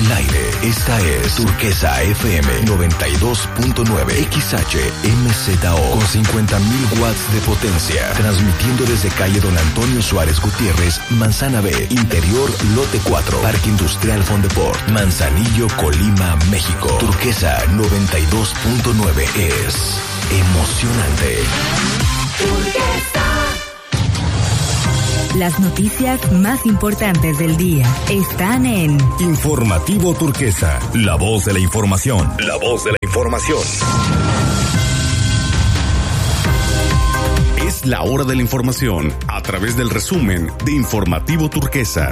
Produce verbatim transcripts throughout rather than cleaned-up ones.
el aire. Esta es Turquesa F M noventa y dos punto nueve X H M Z O con cincuenta mil watts de potencia, transmitiendo desde calle Don Antonio Suárez Gutiérrez, Manzana B, Interior Lote cuatro, Parque Industrial Fondeport, Manzanillo, Colima, México. Turquesa noventa y dos punto nueve es emocionante. Las noticias más importantes del día están en Informativo Turquesa, la voz de la información. La voz de la información. Es la hora de la información a través del resumen de Informativo Turquesa.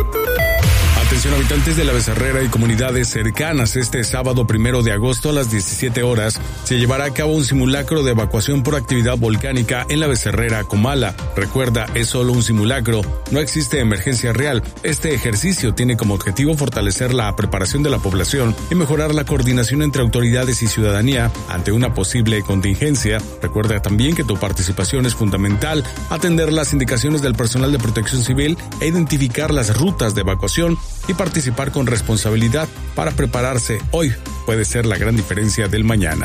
Atención habitantes de La Becerrera y comunidades cercanas, este sábado primero de agosto a las diecisiete horas se llevará a cabo un simulacro de evacuación por actividad volcánica en La Becerrera, Comala. Recuerda, es solo un simulacro, no existe emergencia real. Este ejercicio tiene como objetivo fortalecer la preparación de la población y mejorar la coordinación entre autoridades y ciudadanía ante una posible contingencia. Recuerda también que tu participación es fundamental, atender las indicaciones del personal de protección civil e identificar las rutas de evacuación y participar con responsabilidad para prepararse hoy. Puede ser la gran diferencia del mañana.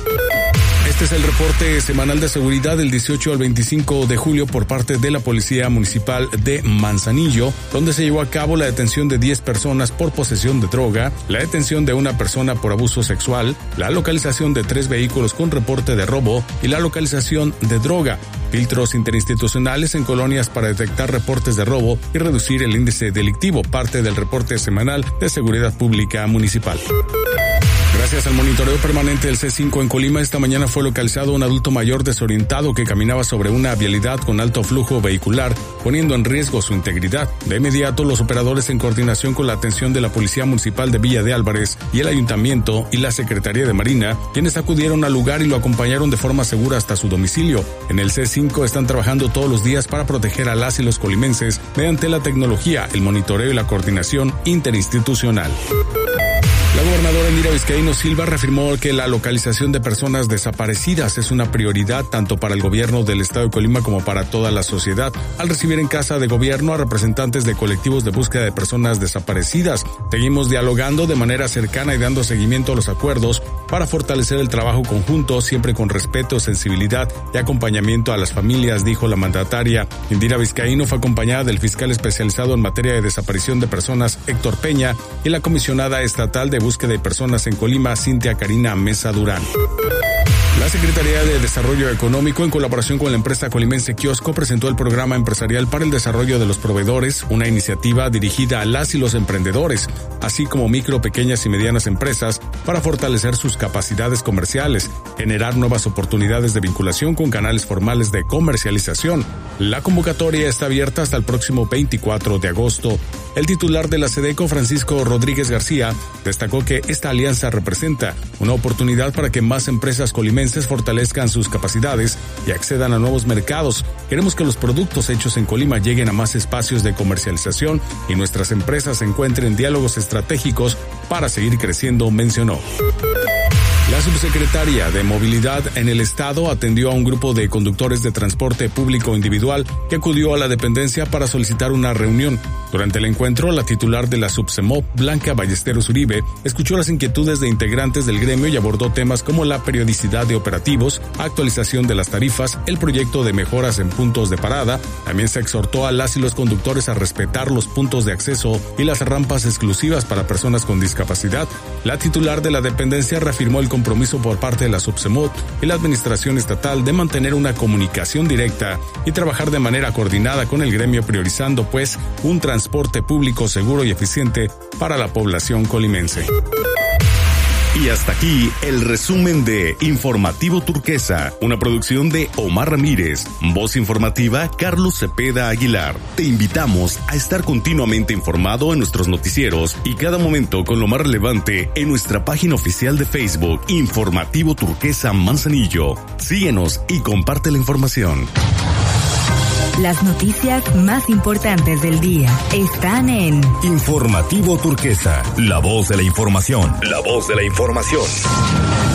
Este es el reporte semanal de seguridad del dieciocho al veinticinco de julio por parte de la Policía Municipal de Manzanillo, donde se llevó a cabo la detención de diez personas por posesión de droga, la detención de una persona por abuso sexual, la localización de tres vehículos con reporte de robo y la localización de droga. Filtros interinstitucionales en colonias para detectar reportes de robo y reducir el índice delictivo, parte del reporte semanal de seguridad pública municipal. Gracias al monitoreo permanente del C cinco en Colima, esta mañana fue localizado un adulto mayor desorientado que caminaba sobre una vialidad con alto flujo vehicular, poniendo en riesgo su integridad. De inmediato, los operadores, en coordinación con la atención de la Policía Municipal de Villa de Álvarez y el Ayuntamiento y la Secretaría de Marina, quienes acudieron al lugar y lo acompañaron de forma segura hasta su domicilio. En el C cinco están trabajando todos los días para proteger a las y los colimenses mediante la tecnología, el monitoreo y la coordinación interinstitucional. La gobernadora Indira Vizcaíno Silva reafirmó que la localización de personas desaparecidas es una prioridad tanto para el gobierno del estado de Colima como para toda la sociedad, al recibir en casa de gobierno a representantes de colectivos de búsqueda de personas desaparecidas. Seguimos dialogando de manera cercana y dando seguimiento a los acuerdos para fortalecer el trabajo conjunto, siempre con respeto, sensibilidad y acompañamiento a las familias, dijo la mandataria. Indira Vizcaíno fue acompañada del fiscal especializado en materia de desaparición de personas, Héctor Peña, y la comisionada estatal de búsqueda de personas en Colima, Cintia Karina Mesa Durán. La Secretaría de Desarrollo Económico, en colaboración con la empresa colimense Kiosco, presentó el Programa Empresarial para el Desarrollo de los Proveedores, una iniciativa dirigida a las y los emprendedores, así como micro, pequeñas y medianas empresas, para fortalecer sus capacidades comerciales, generar nuevas oportunidades de vinculación con canales formales de comercialización. La convocatoria está abierta hasta el próximo veinticuatro de agosto. El titular de la SEDECO, Francisco Rodríguez García, destacó que esta alianza representa una oportunidad para que más empresas colimenses fortalezcan sus capacidades y accedan a nuevos mercados. Queremos que los productos hechos en Colima lleguen a más espacios de comercialización y nuestras empresas encuentren diálogos estratégicos para seguir creciendo, mencionó. La subsecretaria de Movilidad en el Estado atendió a un grupo de conductores de transporte público individual que acudió a la dependencia para solicitar una reunión. Durante el encuentro, la titular de la Subsemop, Blanca Ballesteros Uribe, escuchó las inquietudes de integrantes del gremio y abordó temas como la periodicidad de operativos, actualización de las tarifas, el proyecto de mejoras en puntos de parada. También se exhortó a las y los conductores a respetar los puntos de acceso y las rampas exclusivas para personas con discapacidad. La titular de la dependencia reafirmó el compromiso por parte de la Subsemot y la administración estatal de mantener una comunicación directa y trabajar de manera coordinada con el gremio, priorizando pues un transporte público seguro y eficiente para la población colimense. Y hasta aquí el resumen de Informativo Turquesa, una producción de Omar Ramírez, voz informativa Carlos Cepeda Aguilar. Te invitamos a estar continuamente informado en nuestros noticieros y cada momento con lo más relevante en nuestra página oficial de Facebook, Informativo Turquesa Manzanillo. Síguenos y comparte la información. Las noticias más importantes del día están en Informativo Turquesa, la voz de la información. La voz de la información.